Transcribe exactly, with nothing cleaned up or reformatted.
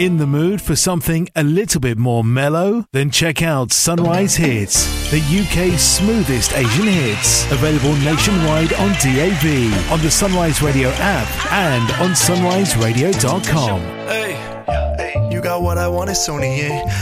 In the mood for something a little bit more mellow? Then check out Sunrise Hits, the U K's smoothest Asian hits. Available nationwide on D A B, on the Sunrise Radio app, and on sunrise radio dot com. Hey, you got what I want, it's Sony, yeah.